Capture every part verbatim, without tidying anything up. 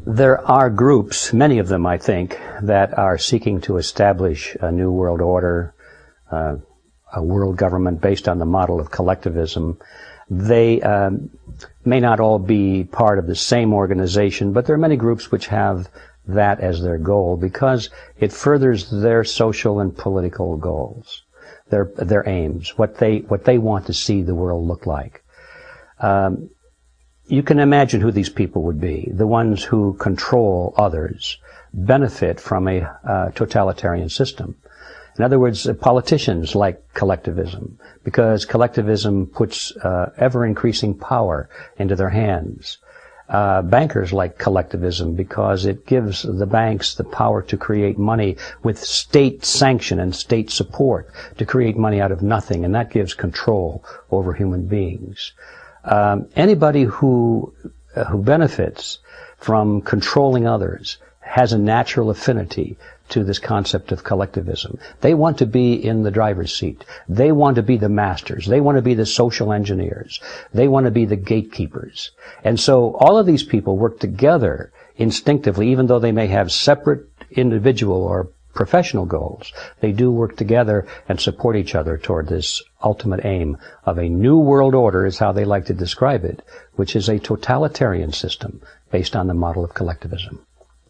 There are groups, many of them I think, that are seeking to establish a new world order, uh, a world government based on the model of collectivism. They um, may not all be part of the same organization, but there are many groups which have that as their goal because it furthers their social and political goals, their their aims, what they what they want to see the world look like. Um, you can imagine who these people would be. The ones who control others benefit from a uh, totalitarian system. In other words, uh, politicians like collectivism because collectivism puts uh, ever-increasing power into their hands. Uh, bankers like collectivism because it gives the banks the power to create money with state sanction and state support to create money out of nothing, and that gives control over human beings. Um, anybody who uh, who benefits from controlling others has a natural affinity to this concept of collectivism. They want to be in the driver's seat. They want to be the masters. They want to be the social engineers. They want to be the gatekeepers. And so all of these people work together instinctively, even though they may have separate individual or professional goals. They do work together and support each other toward this ultimate aim of a new world order, is how they like to describe it, which is a totalitarian system based on the model of collectivism.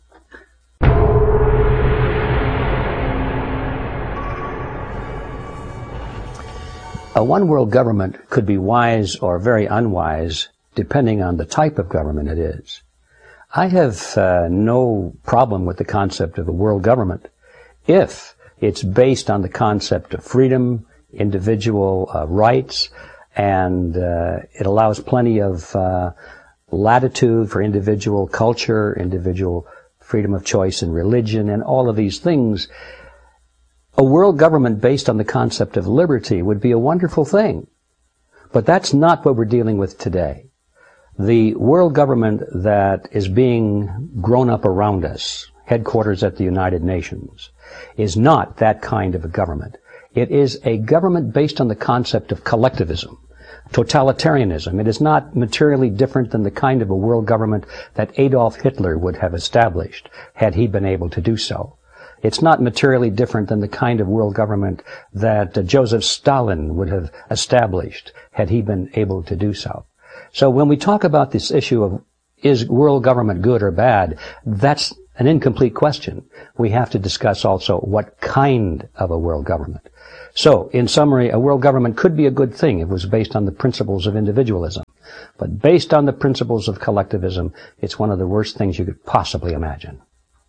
A one-world government could be wise or very unwise, depending on the type of government it is. I have uh, no problem with the concept of a world government if it's based on the concept of freedom, individual uh, rights, and uh, it allows plenty of uh, latitude for individual culture, individual freedom of choice in religion, and all of these things. A world government based on the concept of liberty would be a wonderful thing. But that's not what we're dealing with today. The world government that is being grown up around us, headquarters at the United Nations, is not that kind of a government. It is a government based on the concept of collectivism, totalitarianism. It is not materially different than the kind of a world government that Adolf Hitler would have established had he been able to do so. It's not materially different than the kind of world government that uh, Joseph Stalin would have established had he been able to do so. So when we talk about this issue of is world government good or bad, that's an incomplete question. We have to discuss also what kind of a world government. So, in summary, a world government could be a good thing if it was based on the principles of individualism. But based on the principles of collectivism, it's one of the worst things you could possibly imagine.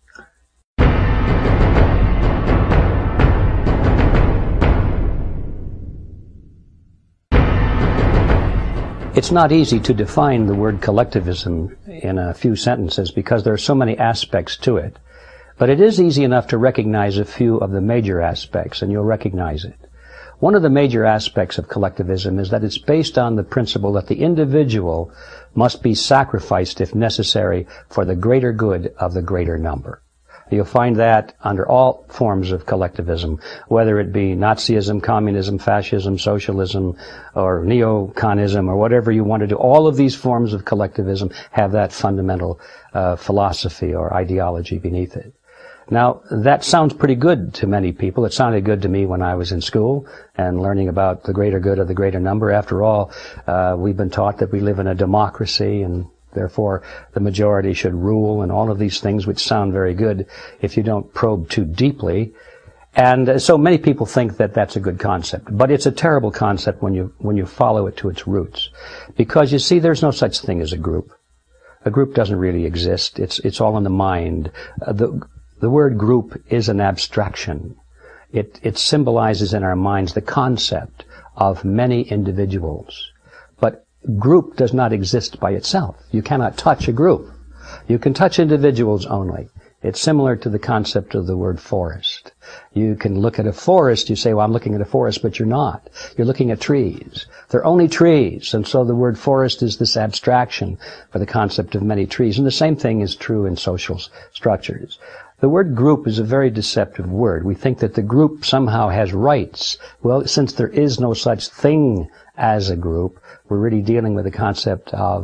It's not easy to define the word collectivism in a few sentences because there are so many aspects to it. But it is easy enough to recognize a few of the major aspects, and you'll recognize it. One of the major aspects of collectivism is that it's based on the principle that the individual must be sacrificed, if necessary, for the greater good of the greater number. You'll find that under all forms of collectivism, whether it be Nazism, communism, fascism, socialism, or neoconism, or whatever you want to do. All of these forms of collectivism have that fundamental uh, philosophy or ideology beneath it. Now, that sounds pretty good to many people. It sounded good to me when I was in school and learning about the greater good of the greater number. After all, uh, we've been taught that we live in a democracy and therefore the majority should rule and all of these things which sound very good if you don't probe too deeply. And uh, so many people think that that's a good concept. But it's a terrible concept when you when you follow it to its roots. Because you see, there's no such thing as a group. A group doesn't really exist. It's it's all in the mind. Uh, the the word group is an abstraction. It it symbolizes in our minds the concept of many individuals. But group does not exist by itself. You cannot touch a group. You can touch individuals only. It's similar to the concept of the word forest. You can look at a forest, you say, well, I'm looking at a forest, but you're not. You're looking at trees. They're only trees, and so the word forest is this abstraction for the concept of many trees. And the same thing is true in social structures. The word group is a very deceptive word. We think that the group somehow has rights. Well, since there is no such thing as a group, we're really dealing with the concept of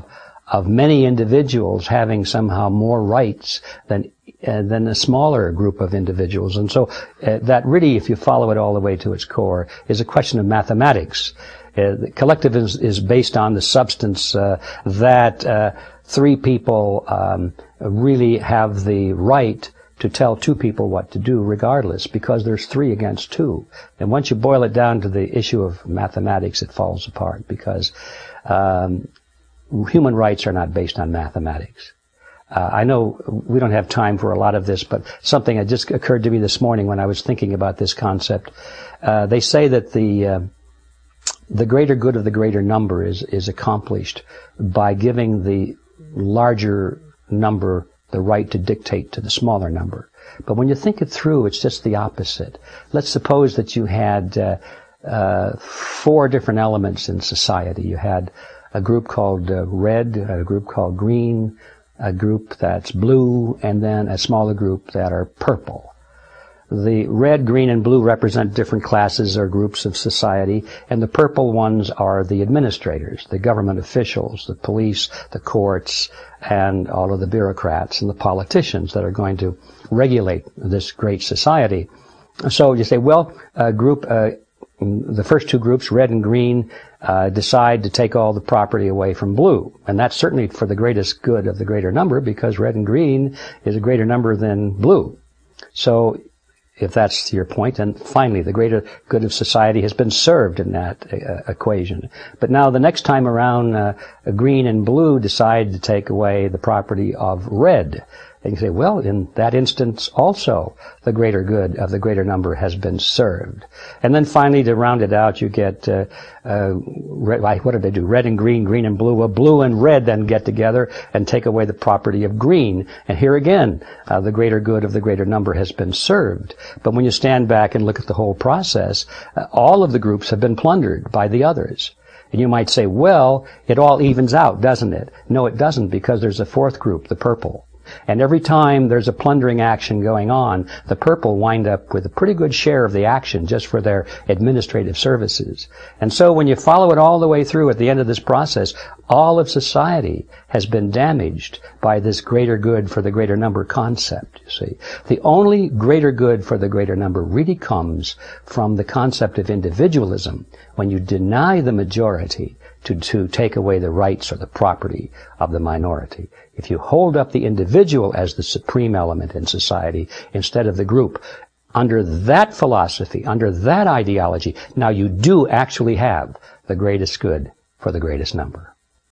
of many individuals having somehow more rights than uh, than a smaller group of individuals. And so uh, that really, if you follow it all the way to its core, is a question of mathematics. Uh, collectivism is, is based on the substance uh, that uh, three people um, really have the right to tell two people what to do regardless, because there's three against two. And once you boil it down to the issue of mathematics, it falls apart, because um, human rights are not based on mathematics. Uh, I know we don't have time for a lot of this, but something that just occurred to me this morning when I was thinking about this concept. Uh, they say that the uh, the greater good of the greater number is is accomplished by giving the larger number the right to dictate to the smaller number. But when you think it through, it's just the opposite. Let's suppose that you had uh, uh, four different elements in society. You had a group called uh, red, a group called green, a group that's blue, and then a smaller group that are purple. The red, green, and blue represent different classes or groups of society, and the purple ones are the administrators, the government officials, the police, the courts, and all of the bureaucrats and the politicians that are going to regulate this great society. So you say, well, a group, uh, the first two groups, red and green, uh, decide to take all the property away from blue. And that's certainly for the greatest good of the greater number, because red and green is a greater number than blue. So if that's your point, and finally, the greater good of society has been served in that uh, equation. But now the next time around, uh, green and blue decide to take away the property of red. And you say, well, in that instance also, the greater good of the greater number has been served. And then finally, to round it out, you get, uh, uh, red, what did they do? Red and green, green and blue. Well, blue and red then get together and take away the property of green. And here again, uh, the greater good of the greater number has been served. But when you stand back and look at the whole process, uh, all of the groups have been plundered by the others. And you might say, well, it all evens out, doesn't it? No, it doesn't, because there's a fourth group, the purple. And every time there's a plundering action going on, the purple wind up with a pretty good share of the action just for their administrative services. And so when you follow it all the way through at the end of this process, all of society has been damaged by this greater good for the greater number concept, you see. The only greater good for the greater number really comes from the concept of individualism, when you deny the majority to, to take away the rights or the property of the minority. If you hold up the individual as the supreme element in society instead of the group, under that philosophy, under that ideology, now you do actually have the greatest good for the greatest number.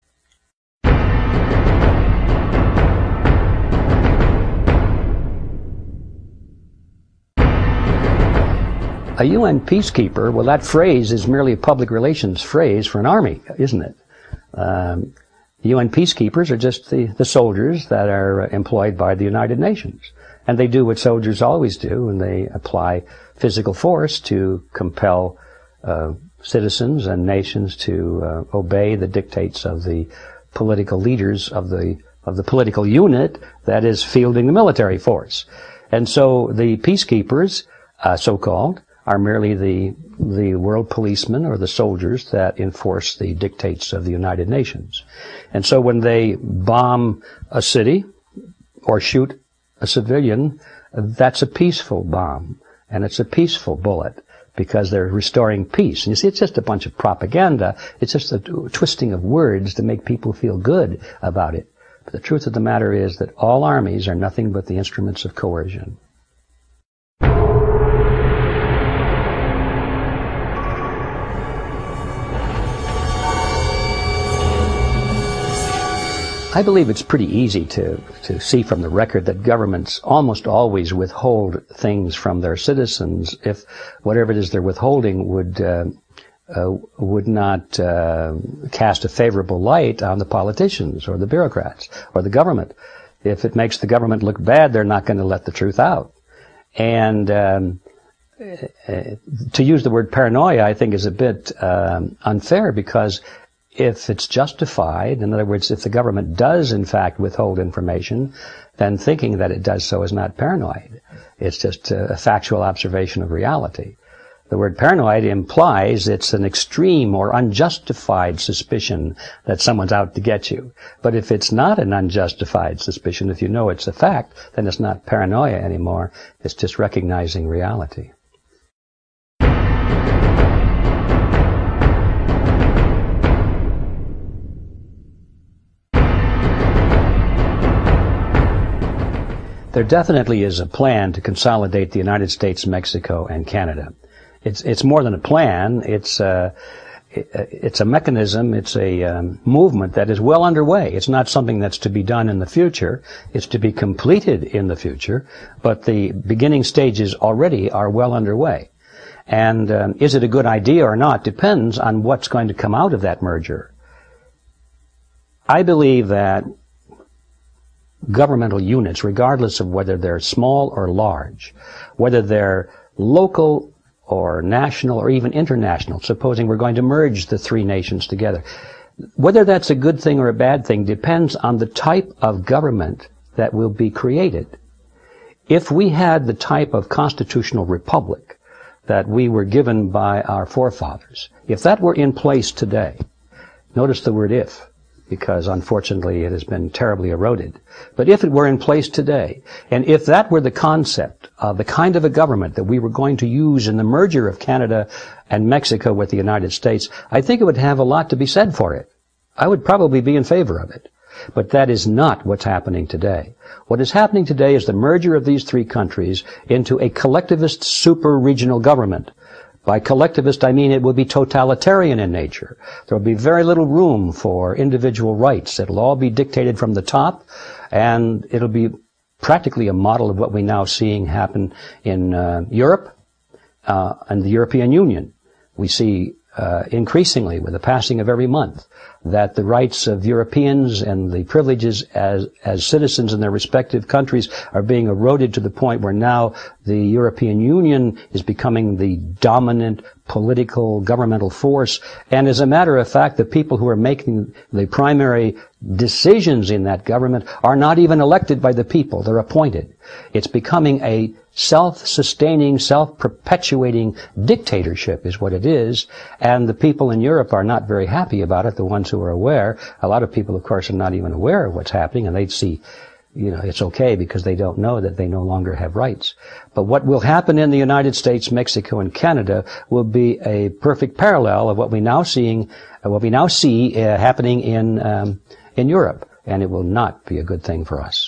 A U N peacekeeper, well, that phrase is merely a public relations phrase for an army, isn't it? Um, U N peacekeepers are just the, the soldiers that are employed by the United Nations. And they do what soldiers always do, and they apply physical force to compel uh, citizens and nations to uh, obey the dictates of the political leaders of the of the political unit that is fielding the military force. And so the peacekeepers, uh, so-called, are merely the the world policemen or the soldiers that enforce the dictates of the United Nations. And so when they bomb a city or shoot a civilian, that's a peaceful bomb, and it's a peaceful bullet, because they're restoring peace. And you see, it's just a bunch of propaganda. It's just a twisting of words to make people feel good about it. But the truth of the matter is that all armies are nothing but the instruments of coercion. I believe it's pretty easy to, to see from the record that governments almost always withhold things from their citizens if whatever it is they're withholding would uh, uh, would not uh, cast a favorable light on the politicians or the bureaucrats or the government. If it makes the government look bad, they're not going to let the truth out. And um, uh, to use the word paranoia, I think, is a bit um, unfair, because if it's justified, in other words, if the government does in fact withhold information, then thinking that it does so is not paranoid. It's just a factual observation of reality. The word paranoid implies it's an extreme or unjustified suspicion that someone's out to get you. But if it's not an unjustified suspicion, if you know it's a fact, then it's not paranoia anymore. It's just recognizing reality. There definitely is a plan to consolidate the United States, Mexico, and Canada. It's it's more than a plan. It's a, it's a mechanism. It's a um, movement that is well underway. It's not something that's to be done in the future. It's to be completed in the future. But the beginning stages already are well underway. And um, is it a good idea or not depends on what's going to come out of that merger. I believe that governmental units, regardless of whether they're small or large, whether they're local or national or even international, supposing we're going to merge the three nations together, whether that's a good thing or a bad thing depends on the type of government that will be created. If we had the type of constitutional republic that we were given by our forefathers, if that were in place today, notice the word if, because unfortunately it has been terribly eroded. But if it were in place today, and if that were the concept of the kind of a government that we were going to use in the merger of Canada and Mexico with the United States, I think it would have a lot to be said for it. I would probably be in favor of it. But that is not what's happening today. What is happening today is the merger of these three countries into a collectivist super-regional government. By collectivist, I mean it will be totalitarian in nature. There will be very little room for individual rights. It'll all be dictated from the top, and it'll be practically a model of what we're now seeing happen in uh, Europe uh, and the European Union. We see uh, increasingly, with the passing of every month, that the rights of Europeans and the privileges as as citizens in their respective countries are being eroded to the point where now the European Union is becoming the dominant political governmental force. And as a matter of fact, the people who are making the primary decisions in that government are not even elected by the people. They're appointed. It's becoming a self-sustaining, self-perpetuating dictatorship is what it is, and the people in Europe are not very happy about it, the ones who are aware. A lot of people, of course, are not even aware of what's happening, and they see, you know, it's okay because they don't know that they no longer have rights. But what will happen in the United States, Mexico, and Canada will be a perfect parallel of what we now seeing, uh, what we now see uh, happening in um, in Europe, and it will not be a good thing for us.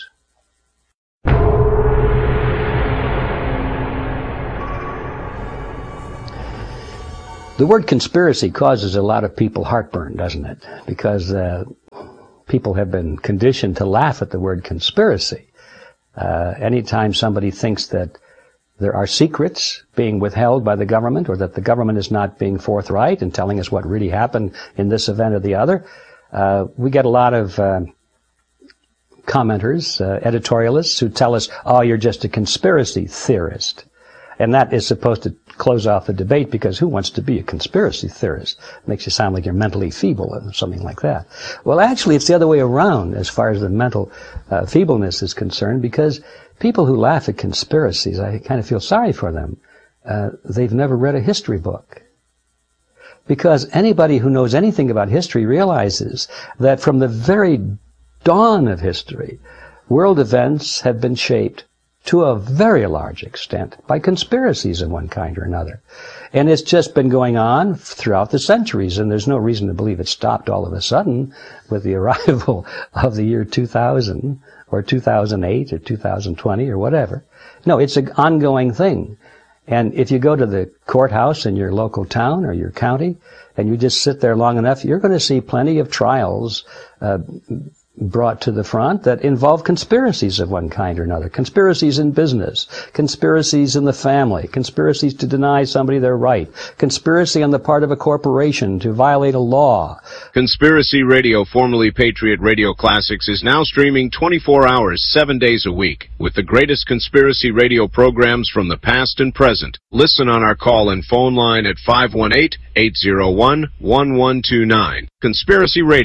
The word conspiracy causes a lot of people heartburn, doesn't it? Because uh, people have been conditioned to laugh at the word conspiracy. Uh, anytime somebody thinks that there are secrets being withheld by the government, or that the government is not being forthright and telling us what really happened in this event or the other, uh, we get a lot of uh, commenters, uh, editorialists who tell us, oh, you're just a conspiracy theorist. And that is supposed to close off the debate, because who wants to be a conspiracy theorist? It makes you sound like you're mentally feeble or something like that. Well, actually, it's the other way around as far as the mental uh, feebleness is concerned, because people who laugh at conspiracies, I kind of feel sorry for them. Uh, they've never read a history book. Because anybody who knows anything about history realizes that from the very dawn of history, world events have been shaped to a very large extent by conspiracies of one kind or another. And it's just been going on throughout the centuries, and there's no reason to believe it stopped all of a sudden with the arrival of the year two thousand or two thousand eight or two thousand twenty or whatever. No, it's an ongoing thing. And if you go to the courthouse in your local town or your county and you just sit there long enough, you're going to see plenty of trials uh, brought to the front that involve conspiracies of one kind or another. Conspiracies in business, conspiracies in the family, conspiracies to deny somebody their right, conspiracy on the part of a corporation to violate a law. Conspiracy Radio, formerly Patriot Radio Classics, is now streaming twenty-four hours, seven days a week, with the greatest conspiracy radio programs from the past and present. Listen on our call and phone line at five one eight, eight zero one, one one two nine. Conspiracy Radio,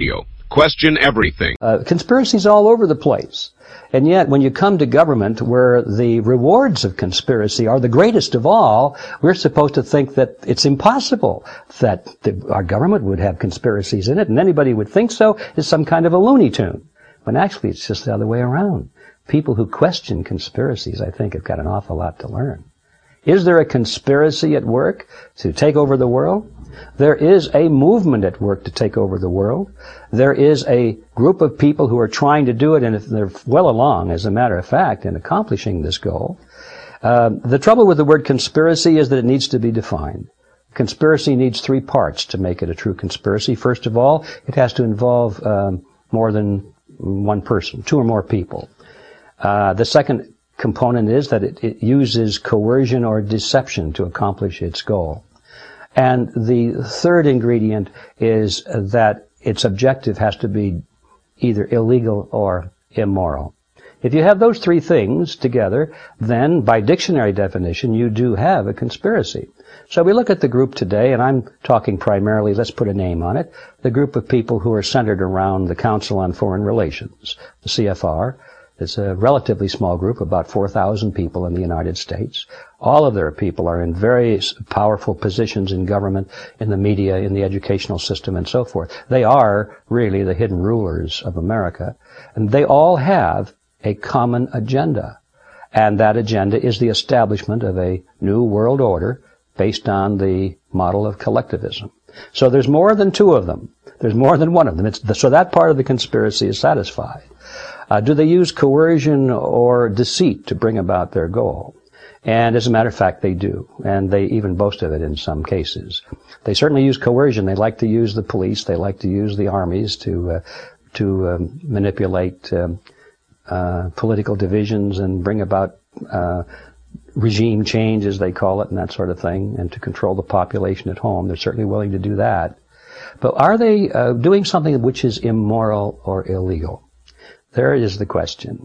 question everything. Uh, conspiracies all over the place. And yet, when you come to government, where the rewards of conspiracy are the greatest of all, we're supposed to think that it's impossible that the, our government would have conspiracies in it, and anybody would think so is some kind of a Looney Tune. When actually, it's just the other way around. People who question conspiracies, I think, have got an awful lot to learn. Is there a conspiracy at work to take over the world? There is a movement at work to take over the world. There is a group of people who are trying to do it, and they're well along, as a matter of fact, in accomplishing this goal. Uh, the trouble with the word conspiracy is that it needs to be defined. Conspiracy needs three parts to make it a true conspiracy. First of all, it has to involve um, more than one person, two or more people. Uh, the second component is that it, it uses coercion or deception to accomplish its goal. And the third ingredient is that its objective has to be either illegal or immoral. If you have those three things together, then by dictionary definition, you do have a conspiracy. So we look at the group today, and I'm talking primarily, let's put a name on it, the group of people who are centered around the Council on Foreign Relations, the C F R. It's a relatively small group, about four thousand people in the United States. All of their people are in very powerful positions in government, in the media, in the educational system, and so forth. They are really the hidden rulers of America. And they all have a common agenda. And that agenda is the establishment of a new world order based on the model of collectivism. So there's more than two of them. There's more than one of them. It's the, so that part of the conspiracy is satisfied. Uh, do they use coercion or deceit to bring about their goal? And as a matter of fact, they do. And they even boast of it in some cases. They certainly use coercion. They like to use the police. They like to use the armies to, uh, to um, manipulate um, uh, political divisions and bring about uh, regime change, as they call it, and that sort of thing, and to control the population at home. They're certainly willing to do that. But are they uh, doing something which is immoral or illegal? There is the question.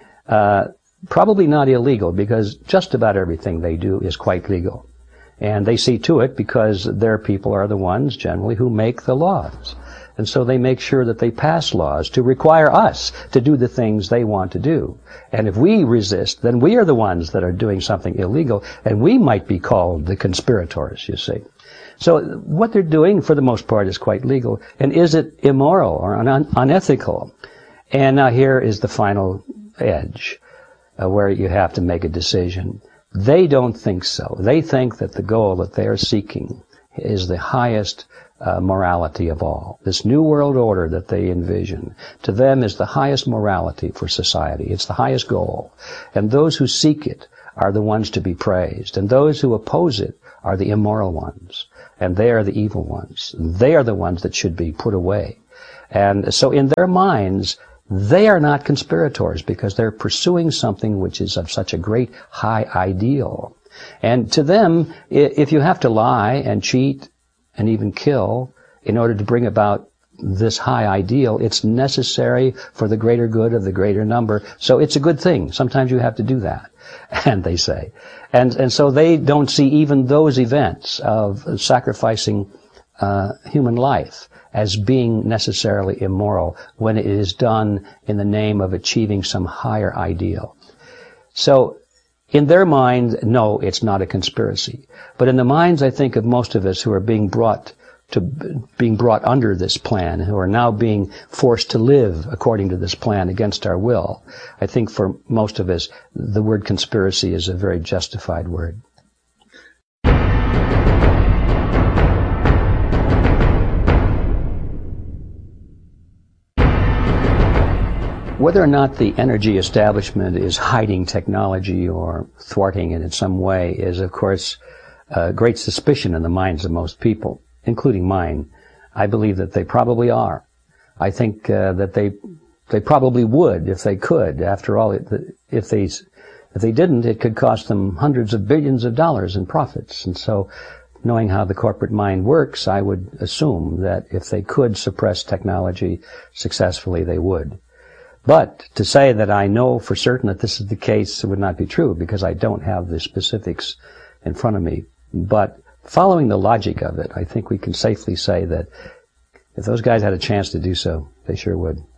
Uh, probably not illegal, because just about everything they do is quite legal. And they see to it because their people are the ones, generally, who make the laws. And so they make sure that they pass laws to require us to do the things they want to do. And if we resist, then we are the ones that are doing something illegal, and we might be called the conspirators, you see. So what they're doing, for the most part, is quite legal. And is it immoral or un- unethical? And now here is the final edge, uh, where you have to make a decision. They don't think so. They think that the goal that they are seeking is the highest uh, morality of all. This new world order that they envision, to them, is the highest morality for society. It's the highest goal. And those who seek it are the ones to be praised. And those who oppose it are the immoral ones. And they are the evil ones. They are the ones that should be put away. And so in their minds, they are not conspirators because they're pursuing something which is of such a great high ideal. And to them, if you have to lie and cheat and even kill in order to bring about this high ideal, it's necessary for the greater good of the greater number. So it's a good thing. Sometimes you have to do that, and they say. And, and so they don't see even those events of sacrificing uh, human life as being necessarily immoral when it is done in the name of achieving some higher ideal. So, in their mind, no, it's not a conspiracy. But in the minds, I think, of most of us who are being brought to, being brought under this plan, who are now being forced to live according to this plan against our will, I think for most of us, the word conspiracy is a very justified word. Whether or not the energy establishment is hiding technology or thwarting it in some way is, of course, a great suspicion in the minds of most people, including mine. I believe that they probably are. I think uh, that they they probably would if they could. After all, if they if they didn't, it could cost them hundreds of billions of dollars in profits. And so, knowing how the corporate mind works, I would assume that if they could suppress technology successfully, they would. But to say that I know for certain that this is the case would not be true, because I don't have the specifics in front of me. But following the logic of it, I think we can safely say that If those guys had a chance to do so, they sure would.